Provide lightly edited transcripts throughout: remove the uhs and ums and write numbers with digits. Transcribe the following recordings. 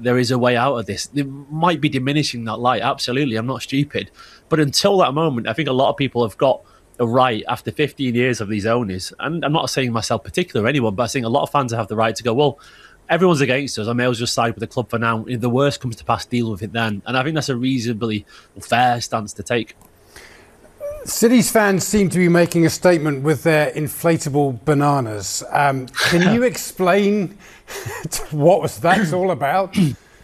there is a way out of this. It might be diminishing that light, absolutely. I'm not stupid. But until that moment, I think a lot of people have got a right after 15 years of these owners, and I'm not saying myself particular or anyone, but I think a lot of fans have the right to go, well, everyone's against us. I may as well just side with the club for now. If the worst comes to pass, deal with it then. And I think that's a reasonably fair stance to take. City's fans seem to be making a statement with their inflatable bananas. Can you explain what that's all about?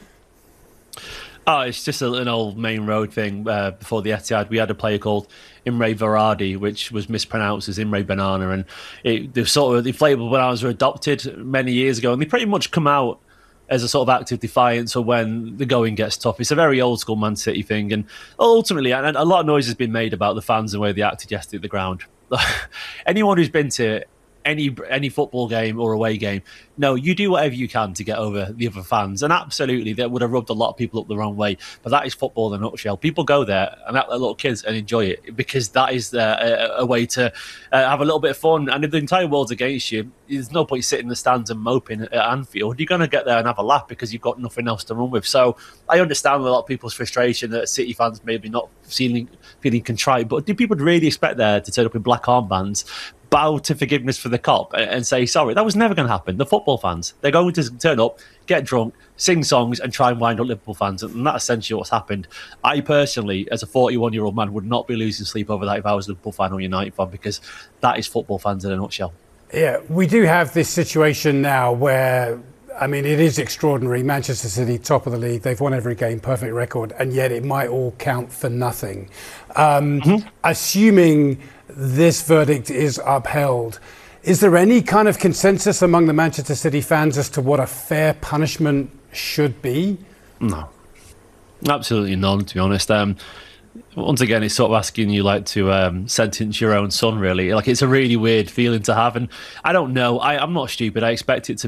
Oh, it's just an old main road thing. Before the Etihad, we had a player called Imre Varadi, which was mispronounced as Imre Banana, and the sort of inflatable bananas were adopted many years ago, and they pretty much come out as a sort of active defiance or when the going gets tough. It's a very old school Man City thing, and ultimately, and a lot of noise has been made about the fans and the way they acted yesterday at the ground. Anyone who's been to any football game or away game, no, you do whatever you can to get over the other fans, and absolutely that would have rubbed a lot of people up the wrong way, but that is football in a nutshell. People go there and act like little kids and enjoy it because that is a way to have a little bit of fun, and if the entire world's against you, there's no point sitting in the stands and moping at Anfield. You're going to get there and have a laugh because you've got nothing else to run with. So I understand a lot of people's frustration that City fans maybe not feeling contrite, but do people really expect there to turn up in black armbands, bow to forgiveness for the cop and say sorry? That was never going to happen. The football fans, they're going to turn up, get drunk, sing songs and try and wind up Liverpool fans, and that's essentially what's happened. I personally, as a 41-year-old man, would not be losing sleep over that if I was a Liverpool fan or United fan, because that is football fans in a nutshell. Yeah, we do have this situation now where, I mean, it is extraordinary. Manchester City, top of the league, they've won every game, perfect record, and yet it might all count for nothing. Assuming this verdict is upheld, is there any kind of consensus among the Manchester City fans as to what a fair punishment should be? No, absolutely none, to be honest. Once again, it's sort of asking you like to sentence your own son, really. Like, it's a really weird feeling to have, and I don't know. I'm not stupid. I expect it to